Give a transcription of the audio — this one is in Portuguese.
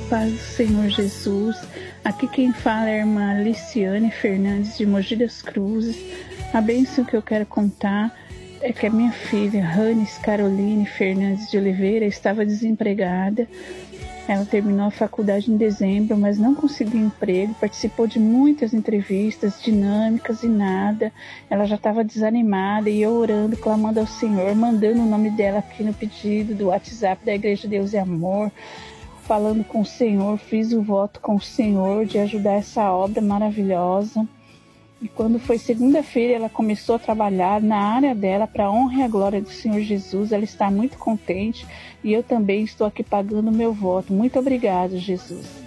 paz do Senhor Jesus. Aqui quem fala é a irmã Liciane Fernandes de Mogi das Cruzes. A bênção que eu quero contar é que a minha filha, Ranes Caroline Fernandes de Oliveira, estava desempregada. Ela terminou a faculdade em dezembro, mas não conseguiu emprego, participou de muitas entrevistas dinâmicas e nada. Ela já estava desanimada e eu orando, clamando ao Senhor, mandando o nome dela aqui no pedido do WhatsApp da Igreja Deus e Amor, falando com o Senhor, fiz o voto com o Senhor de ajudar essa obra maravilhosa. E quando foi segunda-feira, ela começou a trabalhar na área dela para a honra e a glória do Senhor Jesus. Ela está muito contente e eu também estou aqui pagando o meu voto. Muito obrigada, Jesus.